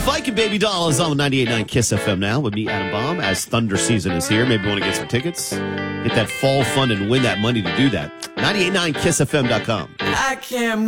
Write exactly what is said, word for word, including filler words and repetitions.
Viking Baby Doll is on ninety-eight point nine Kiss F M now with me, Adam Baum, as Thunder season is here. Maybe you want to get some tickets, get that fall fund and win that money to do that. ninety-eight point nine kiss f m dot com. I can't move.